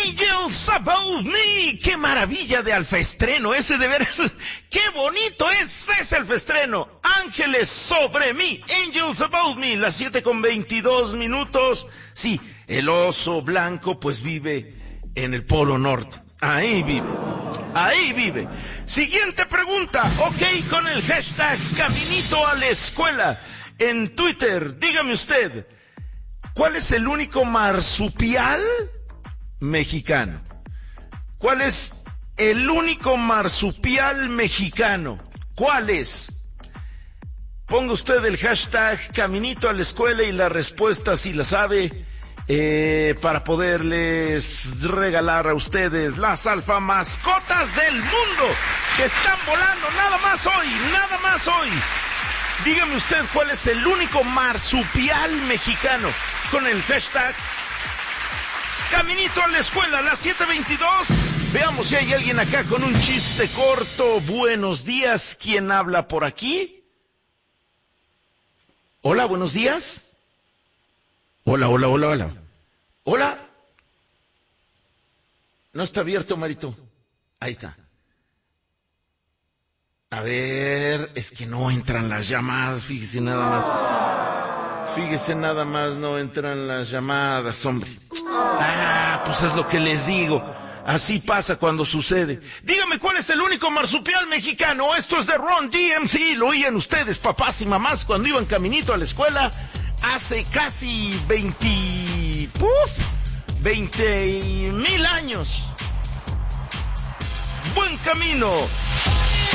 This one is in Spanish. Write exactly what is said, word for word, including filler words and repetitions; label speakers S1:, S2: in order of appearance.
S1: Angels Above Me. ¡Qué maravilla de alfaestreno! Ese de veras, ¡qué bonito es ese alfaestreno! Ángeles sobre mí, Angels Above Me, las siete con veintidós minutos. Sí, el oso blanco pues vive en el Polo Norte. Ahí vive, ahí vive. Siguiente pregunta, ok, con el hashtag Caminito a la Escuela en Twitter. Dígame usted, ¿cuál es el único marsupial mexicano? ¿Cuál es el único marsupial mexicano? ¿Cuál es? Ponga usted el hashtag Caminito a la Escuela y la respuesta, si la sabe, eh, para poderles regalar a ustedes las alfa mascotas del mundo que están volando nada más hoy, nada más hoy. Dígame usted cuál es el único marsupial mexicano con el hashtag Caminito a la Escuela, las siete veintidós. Veamos si hay alguien acá con un chiste corto. Buenos días, ¿quién habla por aquí? Hola, buenos días. Hola, hola, hola, hola. Hola. No está abierto, Marito. Ahí está. A ver, es que no entran las llamadas, fíjese nada más. Fíjese nada más, no entran las llamadas, hombre. Ah, pues es lo que les digo. Así pasa cuando sucede. Dígame cuál es el único marsupial mexicano. Esto es de Ron D M C. Lo oían ustedes, papás y mamás, cuando iban caminito a la escuela hace casi veinte, uf, veinte mil años. Buen camino.